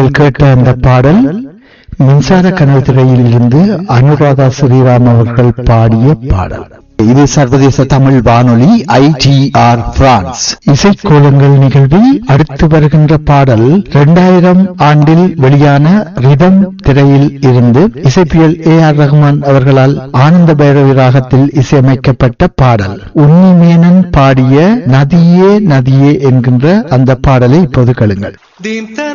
நீங்கள் கேட்ட அந்த பாடல் மின்சார கனவு திரையில் இருந்து அனுராதா ஸ்ரீராம் அவர்கள் பாடிய பாடல். இது சர்வதேச தமிழ் வானொலி ITR பிரான்ஸ். இசைக்கோலங்கள் நிகழ்வில் அடுத்து வருகின்ற பாடல் 2000 ஆண்டில் வெளியான ரிதம் திரையில் இருந்து இசைப்பியல் AR ரஹ்மான் அவர்களால் ஆனந்த பைரவி ராகத்தில் இசையமைக்கப்பட்ட பாடல். உன்னிமேனன் பாடிய நதியே நதியே என்கின்ற அந்த பாடலை இப்போது கேளுங்கள்.